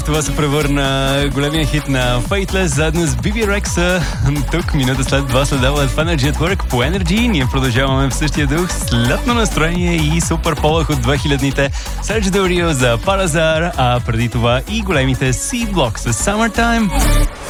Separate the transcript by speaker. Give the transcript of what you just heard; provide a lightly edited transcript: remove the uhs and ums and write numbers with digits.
Speaker 1: Това се превърна големия хит на Fateless заедно с Bibi Rexa. Тук минута след 2 следава в Energy at Work по Energy. Ние продължаваме в същия дух с лятно настроение и супер полъх от 2000-те. Serge Del Rio за Parazar, а преди това и големите C-Block с Summertime.